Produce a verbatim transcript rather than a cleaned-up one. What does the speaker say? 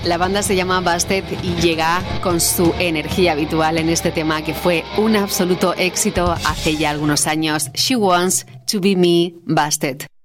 La banda se llama Busted y llega con su energía habitual en este tema que fue un absoluto éxito hace ya algunos años. She Wants to Be Me, Busted.